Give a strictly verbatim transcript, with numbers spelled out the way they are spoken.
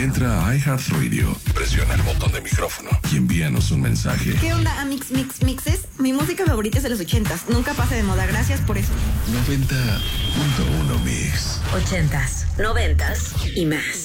Entra a iHeartRadio, presiona el botón de micrófono y envíanos un mensaje. ¿Qué onda, Amix Mix Mixes? Mi música favorita es de los ochentas. Nunca pasa de moda. Gracias por eso. noventa punto uno Mix. Ochentas, noventas y más.